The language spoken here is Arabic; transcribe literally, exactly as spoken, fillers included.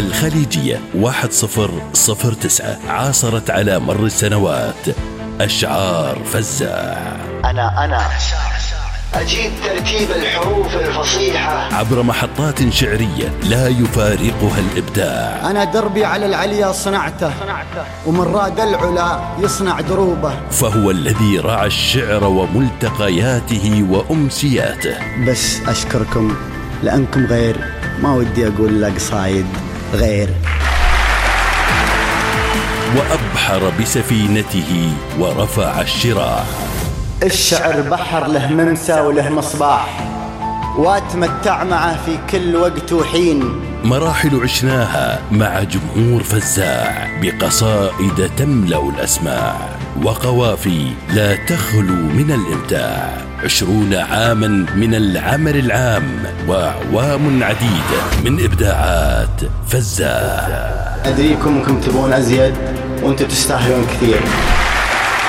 الخليجية واحد صفر صفر تسعة عاصرت على مر السنوات أشعار فزاع. أنا أنا أجيد ترتيب الحروف الفصيحة عبر محطات شعرية لا يفارقها الإبداع. أنا دربي على العليا صنعته، ومن راد العلا يصنع دروبه. فهو الذي رعى الشعر وملتقياته وأمسياته. بس أشكركم لأنكم غير، ما ودي أقول لك قصايد غير. وأبحر بسفينته ورفع الشراع. الشعر بحر له منسى وله مصباح، واتمتع معه في كل وقت وحين. مراحل عشناها مع جمهور فزاع بقصائد تملأ الأسماع، وقوافي لا تخلو من الإمتاع. عشرون عاما من العمل العام وأعوام عديدة من إبداعات فزاع. أدريكم أنكم تبون أزيد وأنتم تستاهلون كثير.